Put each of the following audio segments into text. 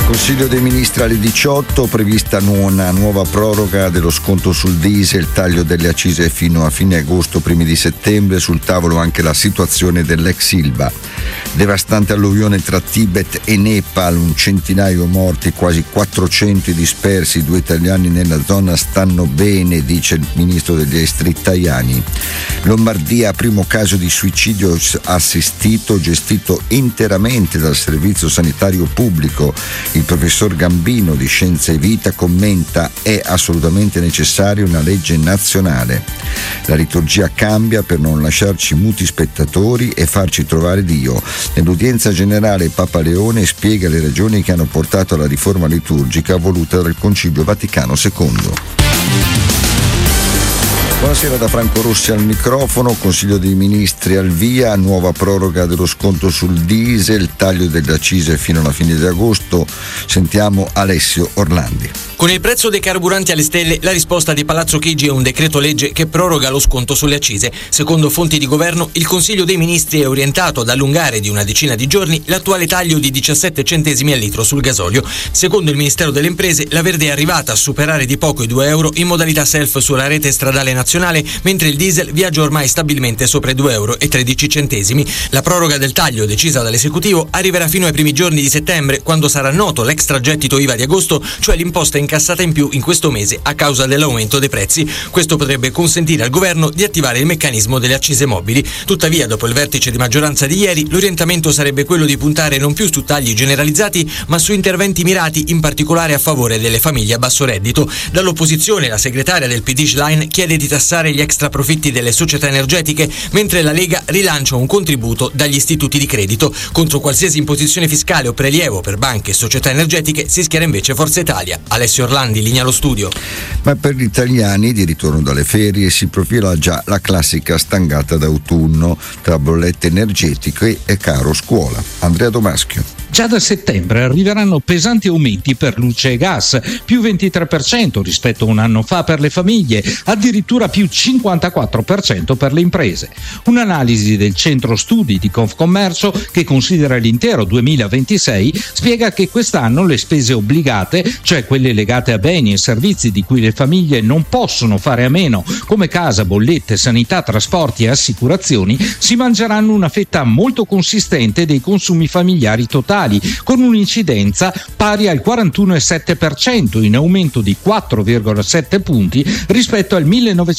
Consiglio dei Ministri alle 18, prevista una nuova proroga dello sconto sul diesel, taglio delle accise fino a fine agosto, primi di settembre, sul tavolo anche la situazione dell'ex Ilva. Devastante alluvione tra Tibet e Nepal, un centinaio morti, quasi 400 dispersi, 2 italiani nella zona stanno bene, dice il ministro degli esteri Tajani. Lombardia, primo caso di suicidio assistito gestito interamente dal servizio sanitario pubblico. Il professor Gambino di Scienza e Vita commenta: è assolutamente necessaria una legge nazionale. La liturgia cambia per non lasciarci muti spettatori e farci trovare Dio. Nell'udienza generale Papa Leone spiega le ragioni che hanno portato alla riforma liturgica voluta dal Concilio Vaticano II. Buonasera da Franco Rossi al microfono. Consiglio dei Ministri al via, nuova proroga dello sconto sul diesel, taglio delle accise fino alla fine di agosto. Sentiamo Alessio Orlandi. Con il prezzo dei carburanti alle stelle, la risposta di Palazzo Chigi è un decreto legge che proroga lo sconto sulle accise. Secondo fonti di governo, il Consiglio dei Ministri è orientato ad allungare di una decina di giorni l'attuale taglio di 17 centesimi al litro sul gasolio. Secondo il Ministero delle Imprese, la Verde è arrivata a superare di poco i 2 euro in modalità self sulla rete stradale nazionale, mentre il diesel viaggia ormai stabilmente sopra i 2,13 euro. La proroga del taglio decisa dall'esecutivo arriverà fino ai primi giorni di settembre, quando sarà noto l'extragettito IVA di agosto, cioè l'imposta incassata in più in questo mese a causa dell'aumento dei prezzi. Questo potrebbe consentire al governo di attivare il meccanismo delle accise mobili. Tuttavia, dopo il vertice di maggioranza di ieri, l'orientamento sarebbe quello di puntare non più su tagli generalizzati, ma su interventi mirati, in particolare a favore delle famiglie a basso reddito. Dall'opposizione, la segretaria del PD Schlein chiede di tassare gli extra profitti delle società energetiche, mentre la Lega rilancia un contributo dagli istituti di credito. Contro qualsiasi imposizione fiscale o prelievo per banche e società energetiche si schiera invece Forza Italia. Alessio Orlandi, linea allo studio. Ma per gli italiani di ritorno dalle ferie si profila già la classica stangata d'autunno tra bollette energetiche e caro scuola. Andrea Domaschio. Già da settembre arriveranno pesanti aumenti per luce e gas, più 23% rispetto a un anno fa per le famiglie, addirittura più 54% per le imprese. Un'analisi del centro studi di Confcommercio, che considera l'intero 2026, spiega che quest'anno le spese obbligate, cioè quelle legate a beni e servizi di cui le famiglie non possono fare a meno, come casa, bollette, sanità, trasporti e assicurazioni, si mangeranno una fetta molto consistente dei consumi familiari totali, con un'incidenza pari al 41,7%, in aumento di 4,7 punti rispetto al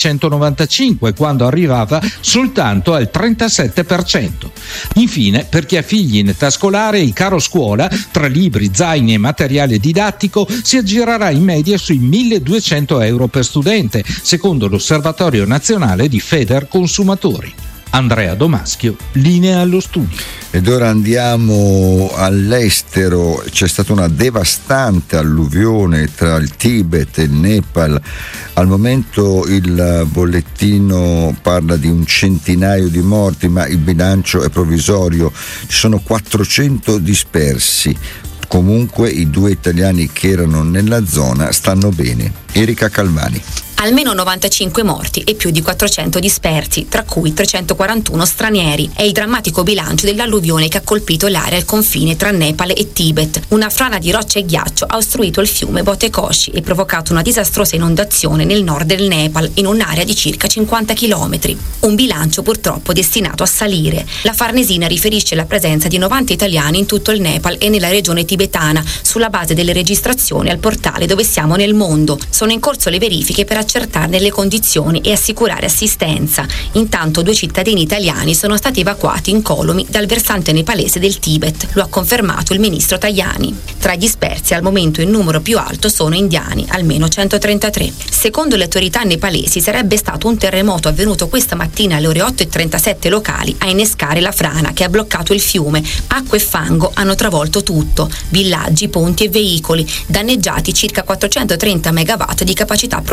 1995, quando arrivava soltanto al 37%. Infine, per chi ha figli in età scolare, il caro scuola, tra libri, zaini e materiale didattico, si aggirerà in media sui 1.200 euro per studente, secondo l'Osservatorio Nazionale di Feder Consumatori. Andrea Domaschio, linea allo studio. Ed ora andiamo all'estero. C'è stata una devastante alluvione tra il Tibet e il Nepal. Al momento il bollettino parla di un centinaio di morti, ma il bilancio è provvisorio. Ci sono 400 dispersi. Comunque i 2 italiani che erano nella zona stanno bene. Erika Calvani. Almeno 95 morti e più di 400 dispersi, tra cui 341 stranieri. È il drammatico bilancio dell'alluvione che ha colpito l'area al confine tra Nepal e Tibet. Una frana di roccia e ghiaccio ha ostruito il fiume Botekoshi e provocato una disastrosa inondazione nel nord del Nepal, in un'area di circa 50 chilometri. Un bilancio purtroppo destinato a salire. La Farnesina riferisce la presenza di 90 italiani in tutto il Nepal e nella regione tibetana, sulla base delle registrazioni al portale Dove siamo nel mondo. Sono in corso le verifiche per accertarne le condizioni e assicurare assistenza. Intanto 2 cittadini italiani sono stati evacuati incolumi dal versante nepalese del Tibet, lo ha confermato il ministro Tajani. Tra gli dispersi al momento il numero più alto sono indiani, almeno 133. Secondo le autorità nepalesi sarebbe stato un terremoto avvenuto questa mattina alle ore 8:37 locali a innescare la frana che ha bloccato il fiume. Acqua e fango hanno travolto tutto, villaggi, ponti e veicoli, danneggiati circa 430 megawatt di capacità produttiva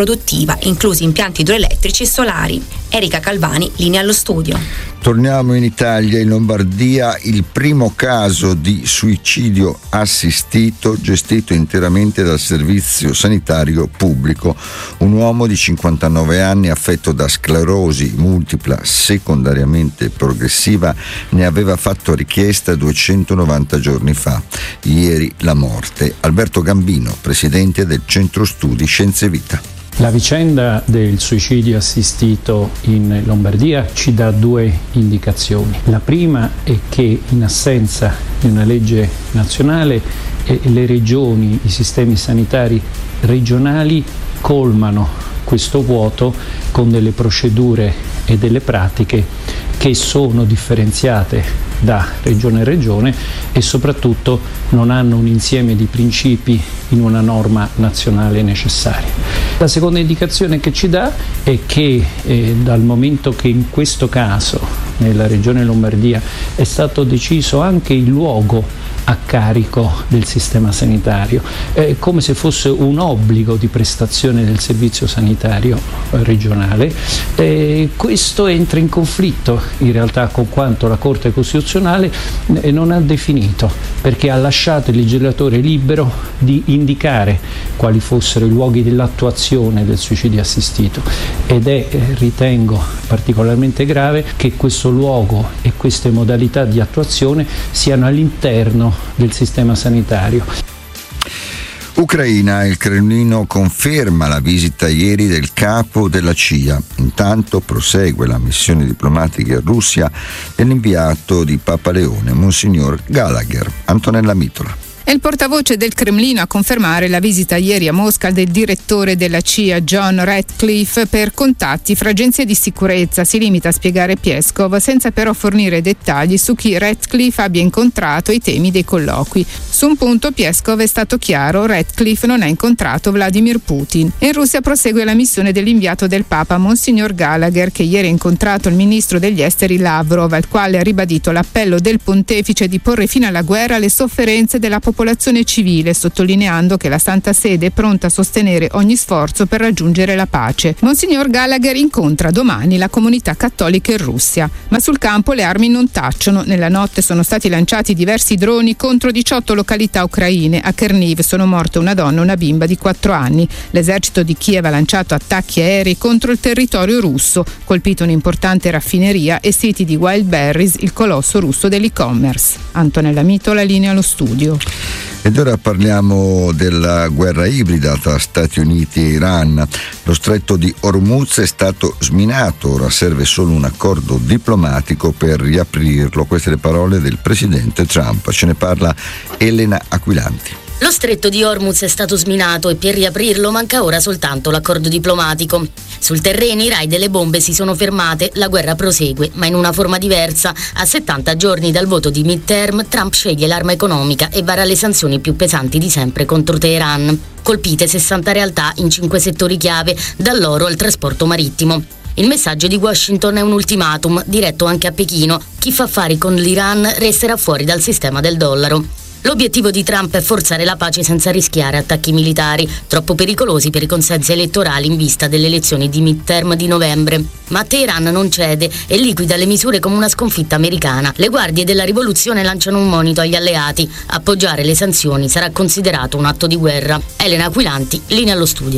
attiva, inclusi impianti idroelettrici e solari. Erika Calvani, linea allo studio. Torniamo in Italia, in Lombardia, il primo caso di suicidio assistito gestito interamente dal servizio sanitario pubblico. Un uomo di 59 anni affetto da sclerosi multipla secondariamente progressiva ne aveva fatto richiesta 290 giorni fa. Ieri la morte. Alberto Gambino, presidente del Centro Studi Scienze Vita. La vicenda del suicidio assistito in Lombardia ci dà due indicazioni. La prima è che in assenza di una legge nazionale le regioni, i sistemi sanitari regionali colmano questo vuoto con delle procedure e delle pratiche che sono differenziate da regione a regione e soprattutto non hanno un insieme di principi in una norma nazionale necessaria. La seconda indicazione che ci dà è che dal momento che in questo caso nella regione Lombardia è stato deciso anche il luogo a carico del sistema sanitario, come se fosse un obbligo di prestazione del servizio sanitario regionale, questo entra in conflitto in realtà con quanto la Corte Costituzionale non ha definito, perché ha lasciato il legislatore libero di indicare quali fossero i luoghi dell'attuazione del suicidio assistito ed è, ritengo, particolarmente grave che questo luogo e queste modalità di attuazione siano all'interno del sistema sanitario. Ucraina, il Cremlino conferma la visita ieri del capo della CIA. Intanto prosegue la missione diplomatica in Russia dell'inviato di Papa Leone, Monsignor Gallagher. Antonella Mitola. È il portavoce del Cremlino a confermare la visita ieri a Mosca del direttore della CIA John Ratcliffe per contatti fra agenzie di sicurezza. Si limita a spiegare Peskov senza però fornire dettagli su chi Ratcliffe abbia incontrato e i temi dei colloqui. Su un punto Peskov è stato chiaro: Ratcliffe non ha incontrato Vladimir Putin. In Russia prosegue la missione dell'inviato del Papa Monsignor Gallagher, che ieri ha incontrato il ministro degli esteri Lavrov, al quale ha ribadito l'appello del pontefice di porre fine alla guerra e alle sofferenze della popolazione civile, sottolineando che la Santa Sede è pronta a sostenere ogni sforzo per raggiungere la pace. Monsignor Gallagher incontra domani la comunità cattolica in Russia, ma sul campo le armi non tacciono. Nella notte sono stati lanciati diversi droni contro 18 località ucraine. A Cherniv sono morte una donna e una bimba di 4 anni. L'esercito di Kiev ha lanciato attacchi aerei contro il territorio russo, colpito un'importante raffineria e siti di Wildberries, il colosso russo dell'e-commerce. Antonella Mitola, linea allo studio. Ed ora parliamo della guerra ibrida tra Stati Uniti e Iran. Lo stretto di Hormuz è stato sminato, ora serve solo un accordo diplomatico per riaprirlo. Queste le parole del presidente Trump. Ce ne parla Elena Aquilanti. Lo stretto di Hormuz è stato sminato e per riaprirlo manca ora soltanto l'accordo diplomatico. Sul terreno i raid e le bombe si sono fermate, la guerra prosegue, ma in una forma diversa. A 70 giorni dal voto di midterm, Trump sceglie l'arma economica e vara le sanzioni più pesanti di sempre contro Teheran. Colpite 60 realtà in 5 settori chiave, dall'oro al trasporto marittimo. Il messaggio di Washington è un ultimatum, diretto anche a Pechino. Chi fa affari con l'Iran resterà fuori dal sistema del dollaro. L'obiettivo di Trump è forzare la pace senza rischiare attacchi militari, troppo pericolosi per i consensi elettorali in vista delle elezioni di midterm di novembre. Ma Teheran non cede e liquida le misure come una sconfitta americana. Le guardie della rivoluzione lanciano un monito agli alleati: appoggiare le sanzioni sarà considerato un atto di guerra. Elena Aquilanti, linea allo studio.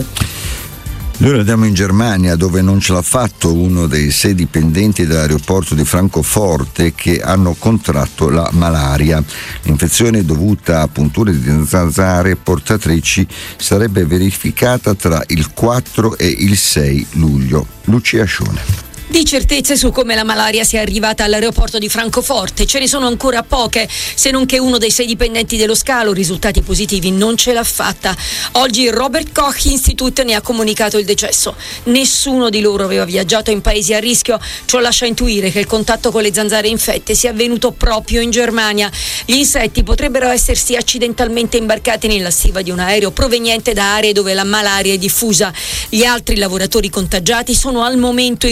Noi andiamo in Germania, dove non ce l'ha fatto uno dei 6 dipendenti dell'aeroporto di Francoforte che hanno contratto la malaria. L'infezione dovuta a punture di zanzare portatrici sarebbe verificata tra il 4 e il 6 luglio. Lucia Scione. Di certezze su come la malaria sia arrivata all'aeroporto di Francoforte ce ne sono ancora poche, se non che uno dei 6 dipendenti dello scalo, risultati positivi, non ce l'ha fatta. Oggi il Robert Koch Institute ne ha comunicato il decesso. Nessuno di loro aveva viaggiato in paesi a rischio, ciò lascia intuire che il contatto con le zanzare infette sia avvenuto proprio in Germania. Gli insetti potrebbero essersi accidentalmente imbarcati nella stiva di un aereo proveniente da aree dove la malaria è diffusa. Gli altri lavoratori contagiati sono al momento in cura.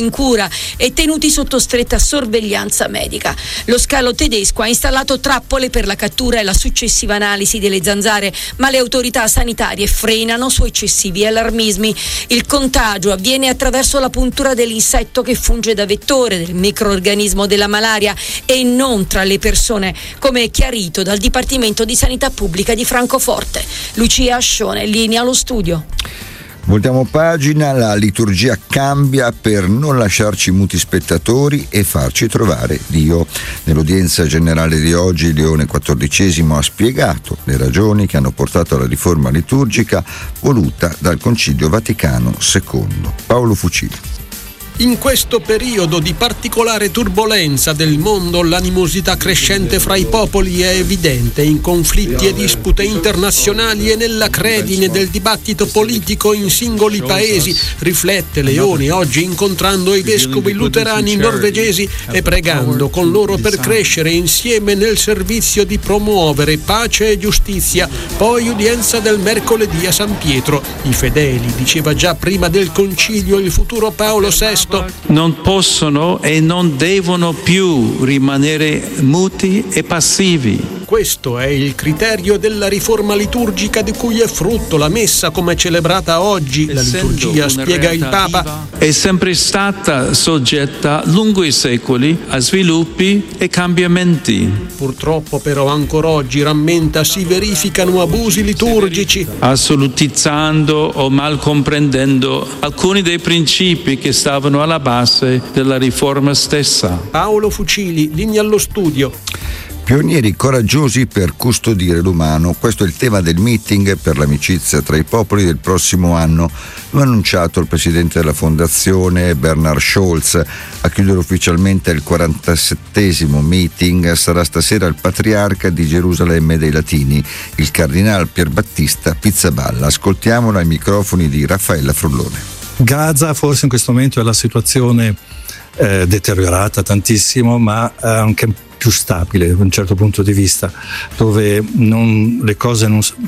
apertura e tenuti sotto stretta sorveglianza medica. Lo scalo tedesco ha installato trappole per la cattura e la successiva analisi delle zanzare, ma le autorità sanitarie frenano su eccessivi allarmismi. Il contagio avviene attraverso la puntura dell'insetto che funge da vettore del microorganismo della malaria e non tra le persone, come chiarito dal Dipartimento di Sanità Pubblica di Francoforte. Lucia Ascione, linea allo studio. Voltiamo pagina, la liturgia cambia per non lasciarci muti spettatori e farci trovare Dio. Nell'udienza generale di oggi Leone XIV ha spiegato le ragioni che hanno portato alla riforma liturgica voluta dal Concilio Vaticano II. Paolo Fucili. In questo periodo di particolare turbolenza del mondo, l'animosità crescente fra i popoli è evidente in conflitti e dispute internazionali e nella credine del dibattito politico in singoli paesi. Riflette Leone oggi incontrando i vescovi luterani norvegesi e pregando con loro per crescere insieme nel servizio di promuovere pace e giustizia. Poi udienza del mercoledì a San Pietro. I fedeli, diceva già prima del concilio il futuro Paolo VI, non possono e non devono più rimanere muti e passivi. Questo è il criterio della riforma liturgica di cui è frutto la messa come celebrata oggi. La liturgia, spiega il Papa, è sempre stata soggetta lungo i secoli a sviluppi e cambiamenti. Purtroppo però ancora oggi, rammenta, si verificano abusi liturgici, assolutizzando o mal comprendendo alcuni dei principi che stavano alla base della riforma stessa. Paolo Fucili, linea allo studio. Pionieri coraggiosi per custodire l'umano. Questo è il tema del meeting per l'amicizia tra i popoli del prossimo anno. Lo ha annunciato il presidente della fondazione Bernard Scholz. A chiudere ufficialmente il 47esimo meeting sarà stasera il patriarca di Gerusalemme dei Latini, il cardinale Pierbattista Pizzaballa. Ascoltiamolo ai microfoni di Raffaella Frullone. Gaza forse in questo momento è la situazione deteriorata tantissimo, ma anche più stabile da un certo punto di vista, dove le cose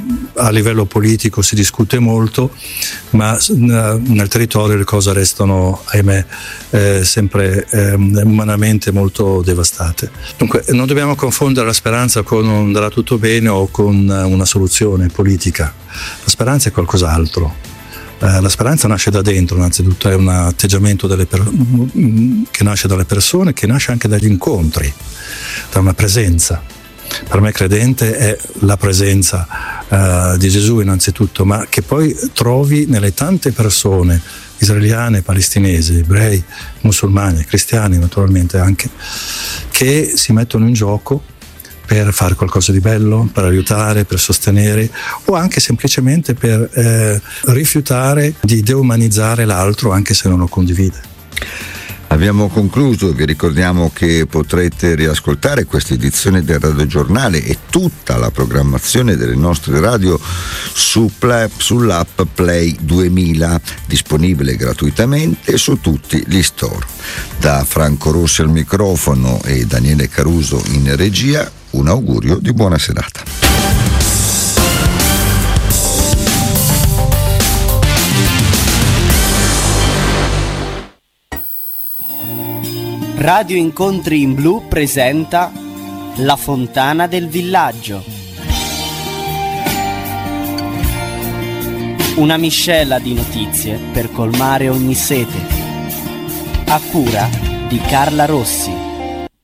a livello politico si discute molto, ma nel territorio le cose restano, ahimè, sempre umanamente molto devastate. Dunque non dobbiamo confondere la speranza con andrà tutto bene o con una soluzione politica. La speranza è qualcos'altro. La speranza nasce da dentro, innanzitutto è un atteggiamento che nasce dalle persone, che nasce anche dagli incontri, da una presenza. Per me credente è la presenza di Gesù innanzitutto, ma che poi trovi nelle tante persone israeliane, palestinesi, ebrei, musulmani, cristiani naturalmente anche, che si mettono in gioco per fare qualcosa di bello, per aiutare, per sostenere o anche semplicemente per rifiutare di deumanizzare l'altro anche se non lo condivide. Abbiamo concluso, vi ricordiamo che potrete riascoltare questa edizione del Radio Giornale e tutta la programmazione delle nostre radio sull'app Play 2000, disponibile gratuitamente su tutti gli store. Da Franco Rossi al microfono e Daniele Caruso in regia, un augurio di buona serata. Radio Incontri in Blu presenta La Fontana del Villaggio. Una miscela di notizie per colmare ogni sete. A cura di Carla Rossi.